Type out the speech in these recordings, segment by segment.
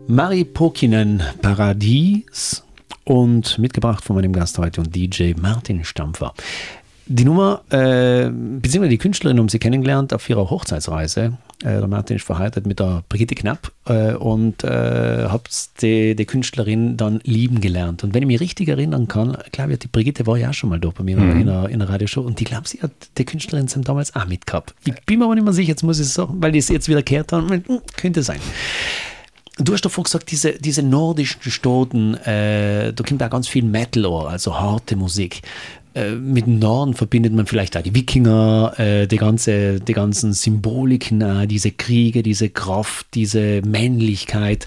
Mari Pokinen, Paradies, und mitgebracht von meinem Gast heute und DJ Martin Stampfer. Die Nummer, beziehungsweise die Künstlerin, haben sie kennengelernt auf ihrer Hochzeitsreise. Der Martin ist verheiratet mit der Brigitte Knapp und habt die Künstlerin dann lieben gelernt. Und wenn ich mich richtig erinnern kann, klar, die Brigitte war ja auch schon mal da bei mir in einer Radioshow und ich glaube, sie hat die Künstlerin damals auch mitgehabt. Ich bin mir aber nicht mehr sicher, jetzt muss ich sagen, weil die es jetzt wieder gehört haben, könnte sein. Du hast davor gesagt, diese nordischen Staaten, da kommt auch ganz viel Metal an, also harte Musik. Mit dem Norden verbindet man vielleicht auch die Wikinger, die ganzen Symboliken, diese Kriege, diese Kraft, diese Männlichkeit.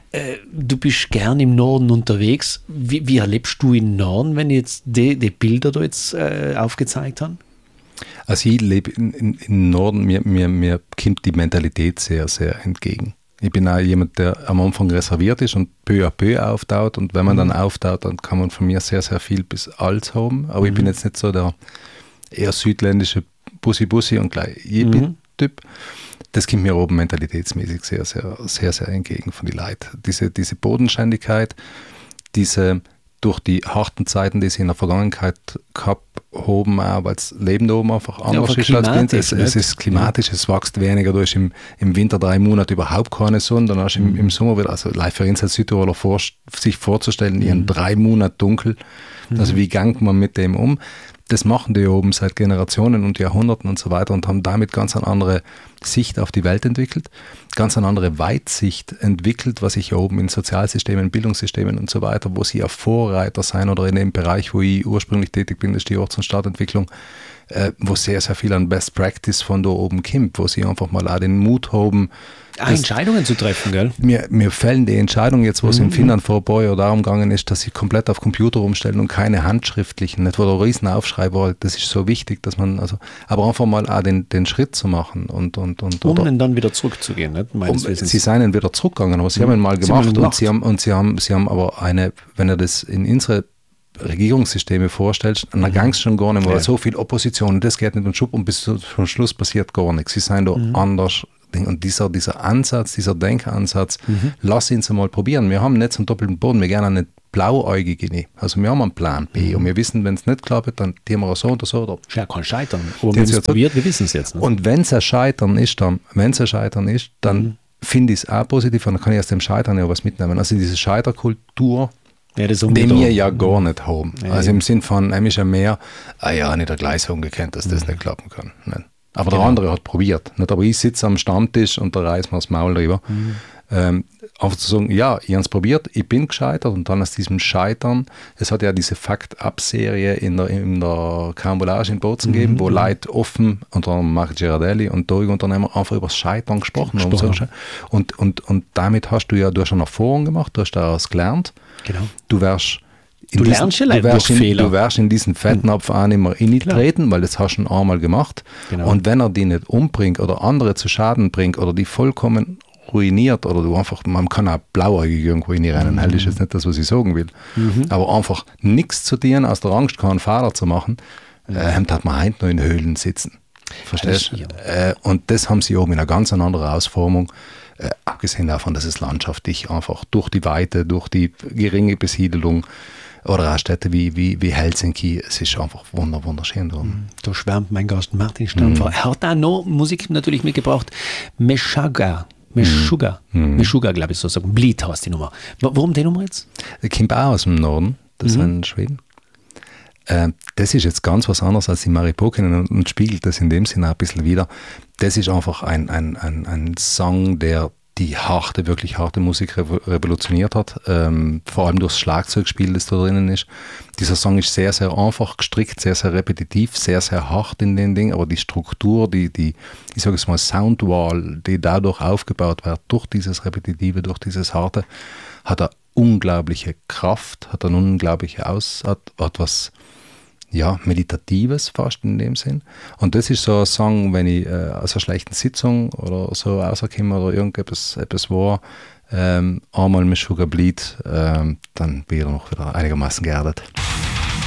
Du bist gern im Norden unterwegs. Wie erlebst du im Norden, wenn jetzt die Bilder da jetzt aufgezeigt haben? Also ich lebe im Norden, mir kommt die Mentalität sehr, sehr entgegen. Ich bin auch jemand, der am Anfang reserviert ist und peu à peu auftaut. Und wenn man dann auftaut, dann kann man von mir sehr, sehr viel bis alles haben. Aber ich bin jetzt nicht so der eher südländische Bussi und gleich Typ. Das kommt mir oben mentalitätsmäßig sehr, sehr, sehr, sehr entgegen von den Leuten. Diese Bodenständigkeit, diese durch die harten Zeiten, die sie in der Vergangenheit gehabt haben, auch weil das Leben da oben einfach anders ist als es ist klimatisch, es wächst weniger, du hast im Winter 3 Monate überhaupt keine Sonne, dann hast du im Sommer wieder, also live für uns als Südtiroler sich vorzustellen, in 3 Monaten dunkel, also wie geht man mit dem um? Das machen die oben seit Generationen und Jahrhunderten und so weiter und haben damit ganz eine andere Sicht auf die Welt entwickelt, ganz eine andere Weitsicht entwickelt, was ich hier oben in Sozialsystemen, Bildungssystemen und so weiter, wo sie ja Vorreiter sein oder in dem Bereich, wo ich ursprünglich tätig bin, das ist die Orts- und Stadtentwicklung, wo sehr, sehr viel an Best Practice von da oben kommt, wo sie einfach mal auch den Mut haben, Entscheidungen zu treffen, gell? Mir fällen die Entscheidungen jetzt, wo es in Finnland vor ein paar Jahren darum gegangen ist, dass sie komplett auf Computer umstellen und keine handschriftlichen, nicht wo der riesen Aufschrei war, das ist so wichtig, dass man, aber einfach mal auch den Schritt zu machen und dann wieder zurückzugehen, nicht? Sie seien wieder zurückgegangen, aber sie haben ihn mal gemacht und sie haben aber wenn er das in unsere Regierungssysteme vorstellst, dann ging es schon gar nicht mehr, so viel Opposition, das geht nicht und schub und bis zum Schluss passiert gar nichts. Sie seien da anders. Und dieser Ansatz, dieser Denkansatz, lass ihn mal probieren. Wir haben nicht zum doppelten Boden, wir gehen auch nicht blauäugig rein. Also wir haben einen Plan B und wir wissen, wenn es nicht klappt, dann tun wir so oder so. Oder ja, kann scheitern. Aber wenn es probiert, wir wissen es jetzt. Ne? Und wenn es ein Scheitern ist, dann finde ich es auch positiv und dann kann ich aus dem Scheitern ja was mitnehmen. Also diese Scheiterkultur, die wir ja gar nicht haben. Ja, also im Sinn von, ist ja mehr, nicht der Gleis umgekehrt, dass das nicht klappen kann. Nein. Aber der andere hat probiert. Nicht? Aber ich sitze am Stammtisch und da reißt mir das Maul drüber. Einfach zu sagen, ja, ich habe es probiert, ich bin gescheitert und dann aus diesem Scheitern, es hat ja diese Fakt-Up-Serie in der Carambolage in Bozen gegeben, wo Leute offen, unter anderem Marc Girardelli und deutsche Unternehmer, einfach über das Scheitern gesprochen haben. Und damit hast du schon Erfahrung gemacht, du hast daraus gelernt. Genau. Du wärst in diesen Fettnapf auch nicht mehr reintreten, weil das hast du einmal gemacht. Genau. Und wenn er die nicht umbringt oder andere zu Schaden bringt oder die vollkommen ruiniert oder du einfach, man kann auch blauäugig irgendwo reinrennen, das ist jetzt nicht das, was ich sagen will. Aber einfach nichts zu dienen, aus der Angst keinen Fahrer zu machen, hat man heute noch in Höhlen sitzen. Verstehst du? Und das haben sie oben in einer ganz anderen Ausformung. Abgesehen davon, dass es landschaftlich einfach durch die Weite, durch die geringe Besiedelung oder auch Städte wie Helsinki, es ist einfach wunderschön. Da schwärmt mein Gast Martin Stampfer. Er hat auch noch Musik natürlich mitgebracht. Meshuggah, glaube ich so sagen. Bleed heißt die Nummer. Warum die Nummer jetzt? Die kommt auch aus dem Norden, das ist in Schweden. Das ist jetzt ganz was anderes als die Mari Pokinen und spiegelt das in dem Sinne ein bisschen wieder. Das ist einfach ein Song, der die wirklich harte Musik revolutioniert hat, vor allem durchs Schlagzeugspiel, das da drinnen ist. Dieser Song ist sehr, sehr einfach gestrickt, sehr, sehr repetitiv, sehr, sehr hart in den Dingen, aber die Struktur, ich sage es mal, Soundwall, die dadurch aufgebaut wird, durch dieses Repetitive, durch dieses Harte, hat eine unglaubliche Kraft, hat eine unglaubliche hat was Meditatives fast in dem Sinn. Und das ist so ein Song, wenn ich aus einer schlechten Sitzung oder so rauskomme oder irgendetwas war, einmal mit Sugar Bleed, dann bin ich noch wieder einigermaßen geerdet.